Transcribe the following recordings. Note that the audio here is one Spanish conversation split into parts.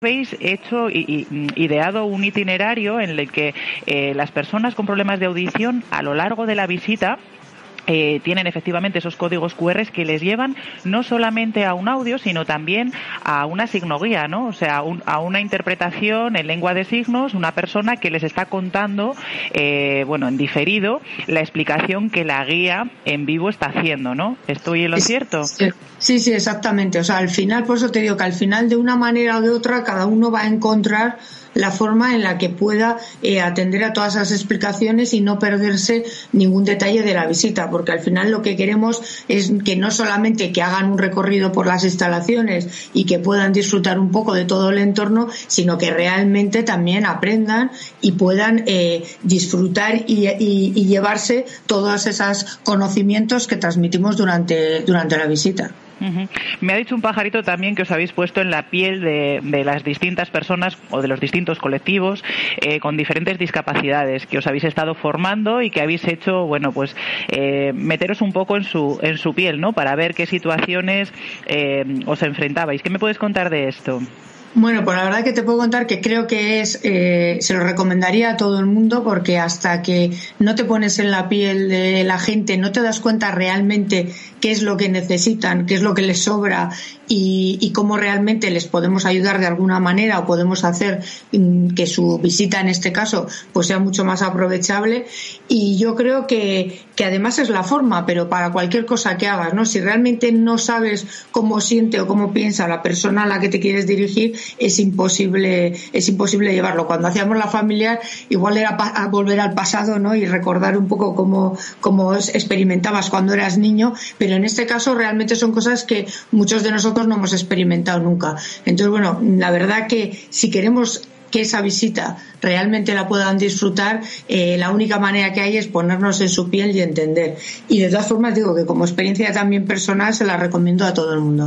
habéis hecho ideado un itinerario en el que las personas con problemas de audición a lo largo de la visita tienen efectivamente esos códigos QR que les llevan no solamente a un audio, sino también a una signoguía, ¿no? O sea, a una interpretación en lengua de signos, una persona que les está contando, en diferido, la explicación que la guía en vivo está haciendo, ¿no? ¿Estoy en lo cierto? Sí, exactamente. O sea, al final, por eso te digo que al final, de una manera o de otra, cada uno va a encontrar la forma en la que pueda atender a todas esas explicaciones y no perderse ningún detalle de la visita, porque al final lo que queremos es que no solamente que hagan un recorrido por las instalaciones y que puedan disfrutar un poco de todo el entorno, sino que realmente también aprendan y puedan disfrutar y llevarse todos esos conocimientos que transmitimos durante la visita. Uh-huh. Me ha dicho un pajarito también que os habéis puesto en la piel de las distintas personas o de los distintos colectivos con diferentes discapacidades, que os habéis estado formando y que habéis hecho, meteros un poco en su piel, ¿no? Para ver qué situaciones os enfrentabais. ¿Qué me puedes contar de esto? Bueno, pues la verdad que te puedo contar que creo que se lo recomendaría a todo el mundo, porque hasta que no te pones en la piel de la gente no te das cuenta realmente qué es lo que necesitan, qué es lo que les sobra y cómo realmente les podemos ayudar de alguna manera o podemos hacer que su visita en este caso pues sea mucho más aprovechable. Y yo creo que además es la forma, pero para cualquier cosa que hagas, ¿no? Si realmente no sabes cómo siente o cómo piensa la persona a la que te quieres dirigir, es imposible llevarlo. Cuando hacíamos la familiar, igual era volver al pasado, ¿no? Y recordar un poco cómo experimentabas cuando eras niño, pero en este caso realmente son cosas que muchos de nosotros no hemos experimentado nunca. Entonces, la verdad que si queremos que esa visita realmente la puedan disfrutar, la única manera que hay es ponernos en su piel y entender. Y de todas formas digo que como experiencia también personal se la recomiendo a todo el mundo.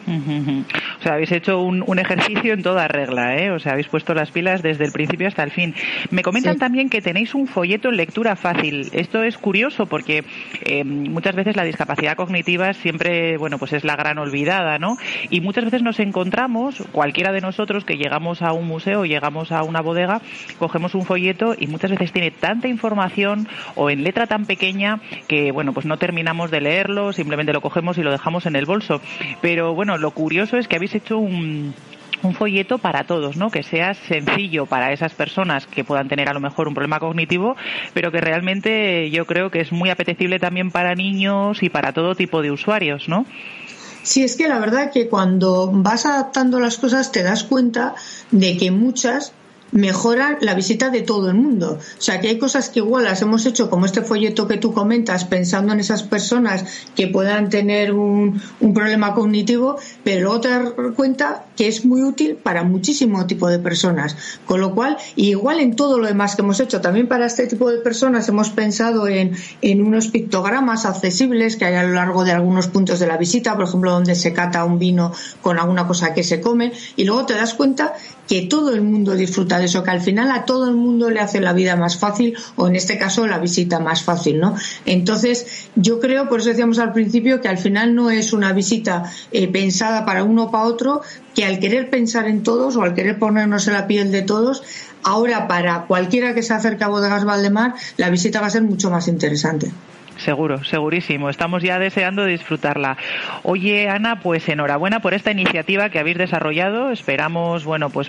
O sea, habéis hecho un ejercicio en toda regla, ¿eh? O sea, habéis puesto las pilas desde el principio hasta el fin. Me comentan también que tenéis un folleto en lectura fácil. Esto es curioso porque muchas veces la discapacidad cognitiva siempre, es la gran olvidada, ¿no? Y muchas veces nos encontramos, cualquiera de nosotros que llegamos a un museo, llegamos a una bodega, cogemos un folleto y muchas veces tiene tanta información o en letra tan pequeña que, no terminamos de leerlo, simplemente lo cogemos y lo dejamos en el bolso. Pero, lo curioso es que habéis hecho un folleto para todos, ¿no? Que sea sencillo para esas personas que puedan tener a lo mejor un problema cognitivo, pero que realmente yo creo que es muy apetecible también para niños y para todo tipo de usuarios, ¿no? Sí, es que la verdad que cuando vas adaptando las cosas te das cuenta de que muchas mejoran la visita de todo el mundo. O sea, que hay cosas que igual las hemos hecho, como este folleto que tú comentas, pensando en esas personas que puedan tener un problema cognitivo, pero luego te das cuenta que es muy útil para muchísimo tipo de personas. Con lo cual, igual en todo lo demás que hemos hecho, también para este tipo de personas hemos pensado en unos pictogramas accesibles que hay a lo largo de algunos puntos de la visita, por ejemplo, donde se cata un vino con alguna cosa que se come, y luego te das cuenta que todo el mundo disfruta de eso, que al final a todo el mundo le hace la vida más fácil, o en este caso la visita más fácil, ¿no? Entonces yo creo, por eso decíamos al principio, que al final no es una visita pensada para uno o para otro, que al querer pensar en todos o al querer ponernos en la piel de todos, ahora para cualquiera que se acerque a Bodegas Valdemar, la visita va a ser mucho más interesante. Seguro, segurísimo. Estamos ya deseando disfrutarla. Oye, Ana, pues enhorabuena por esta iniciativa que habéis desarrollado. Esperamos,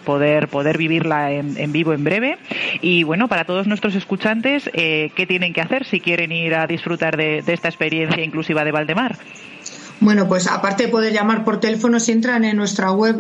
poder vivirla en vivo en breve. Y para todos nuestros escuchantes, ¿qué tienen que hacer si quieren ir a disfrutar de esta experiencia inclusiva de Valdemar? Bueno, pues aparte de poder llamar por teléfono, si entran en nuestra web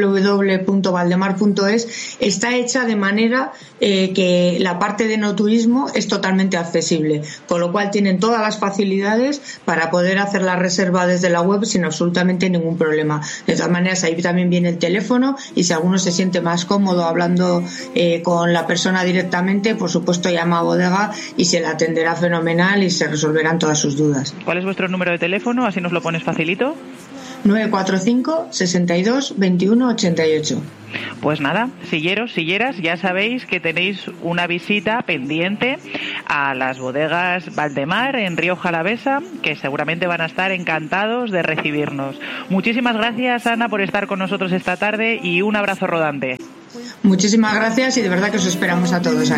www.valdemar.es, está hecha de manera que la parte de no turismo es totalmente accesible, con lo cual tienen todas las facilidades para poder hacer la reserva desde la web sin absolutamente ningún problema. De todas maneras, ahí también viene el teléfono y si alguno se siente más cómodo hablando con la persona directamente, por supuesto llama a Bodega y se le atenderá fenomenal y se resolverán todas sus dudas. ¿Cuál es vuestro número de teléfono? Así nos lo pones facilito. 945 62 21 88. Pues nada, silleros, silleras, ya sabéis que tenéis una visita pendiente a las bodegas Valdemar en Rioja Alavesa, que seguramente van a estar encantados de recibirnos. Muchísimas gracias, Ana, por estar con nosotros esta tarde y un abrazo rodante. Muchísimas gracias y de verdad que os esperamos a todos ahí.